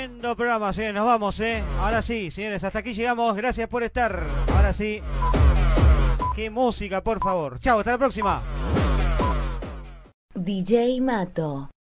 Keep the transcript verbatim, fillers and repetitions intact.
Tremendo programa, señores. Nos vamos, ¿eh? Ahora sí, señores, hasta aquí llegamos. Gracias por estar. Ahora sí. Qué música, por favor. Chao, hasta la próxima. D J Mato.